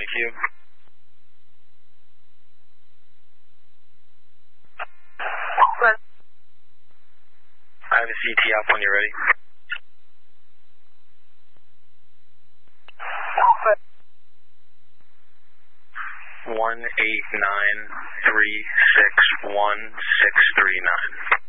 the queue. What? I have a CT up when you're ready. What? 189361639.